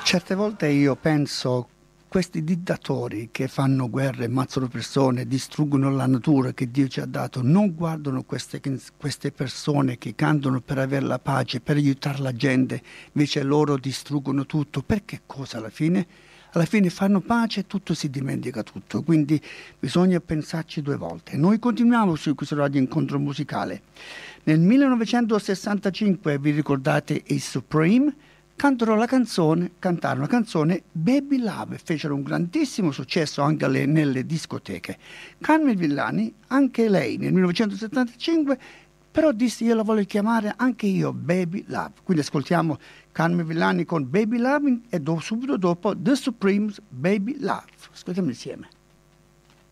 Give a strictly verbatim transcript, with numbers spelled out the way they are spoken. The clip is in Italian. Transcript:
Certe volte io penso, questi dittatori che fanno guerre, ammazzano persone, distruggono la natura che Dio ci ha dato, non guardano queste, queste persone che cantano per avere la pace, per aiutare la gente, invece loro distruggono tutto. Per che cosa alla fine? Alla fine fanno pace e tutto si dimentica tutto, quindi bisogna pensarci due volte. Noi continuiamo su questo radio incontro musicale. Nel millenovecentosessantacinque, vi ricordate i Supreme? Cantano la canzone, cantarono la canzone Baby Love e fecero un grandissimo successo anche alle, nelle discoteche. Carmen Villani, anche lei nel millenovecentosettantacinque, però disse io la voglio chiamare anche io Baby Love. Quindi ascoltiamo Carmen Villani con Baby Love e do, subito dopo The Supremes Baby Love. Ascoltiamo insieme.